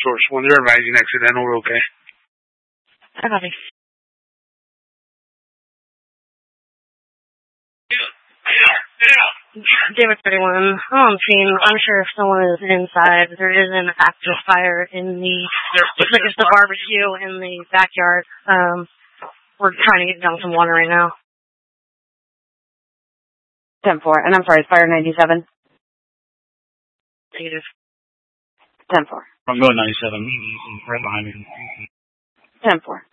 source. When they're advising accidental, we're okay. I copy. David 31. I'm on scene. I'm sure if someone is inside, there is an active fire in the, like it's the barbecue in the backyard. We're trying to get down some water right now. 10-4. And I'm sorry, it's fire 97? Negative. 10-4. I'm going 97. Right behind me. 10-4.